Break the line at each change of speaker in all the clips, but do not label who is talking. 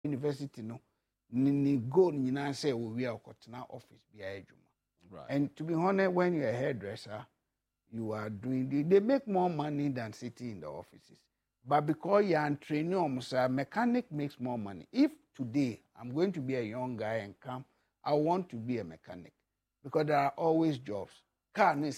university no ni goal nyina say we are okotena office be adwuma.
Right.
And to be honest, when you're a hairdresser, you are doing they make more money than sitting in the offices. But because you're a trainee, mechanic makes more money. If today I'm going to be a young guy and come, I want to be a mechanic because there are always jobs. Car needs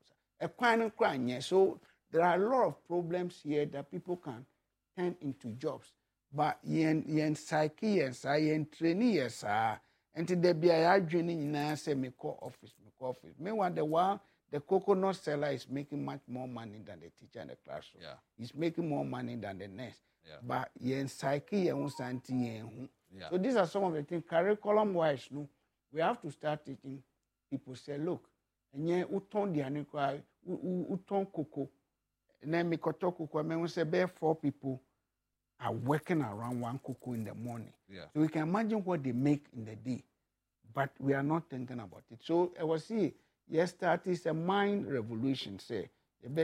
so there are a lot of problems here that people can turn into jobs. But yen psyche, yen trainee, yes, and there be a training in say me call office. Meanwhile, the coconut seller is making much more money than the teacher in the classroom.
Yeah.
He's making more money than the nurse.
Yeah.
But yen psyche, yen something.
Yeah.
So these are some of the things curriculum wise. No, we have to start teaching people. Say, look, and yen uton dianikwa uton cocoa. And then me koto cocoa. I mean, say, 4 people are working around one cocoa in the morning.
Yeah.
So we can imagine what they make in the day, but we are not thinking about it. So I was saying, yes, that is a mind revolution. Say, and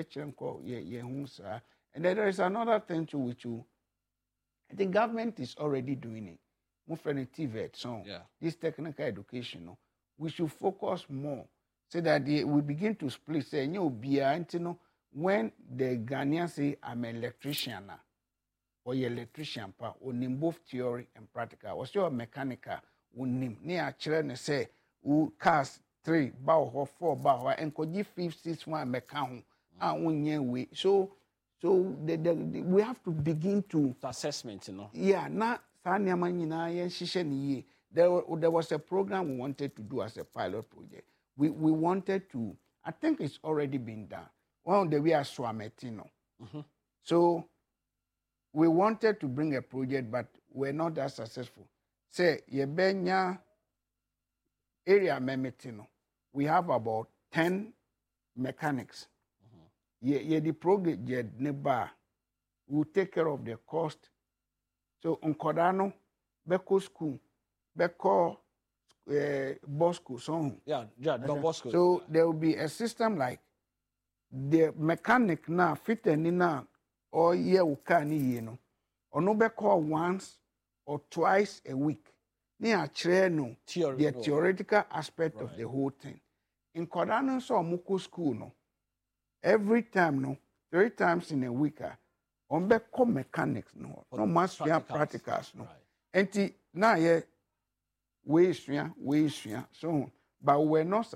then there is another thing to which the government is already doing it. More for the TVET, so this technical education, we should focus more so that we begin to split. Say, when the Ghanaians say, I'm an electrician now, or you're electrician, or both theory and practical, or so mechanical, near children say, cars 3, bow 4, bow, and could give 5, 6, 1 mechanic, and so we have to begin to
assessment,
Yeah, now there was a program we wanted to do as a pilot project. We wanted to, I think it's already been done. One of the we are Swametino. So we wanted to bring a project, but we're not that successful. Say, Yebenya area Memetino. We have about 10 mechanics. The project nearby will take care of the cost. So on Cordano, Beko school, Beko Bosco, so
Bosco.
So there will be a system like the mechanic now fit and now or year can or no Beko once or twice a week. Near the theoretical aspect of the whole thing. In Cordano, so Muko school, no. Every time, 3 times in a week, on Beko mechanics, no must be practicals, no. And now, we so, but we're not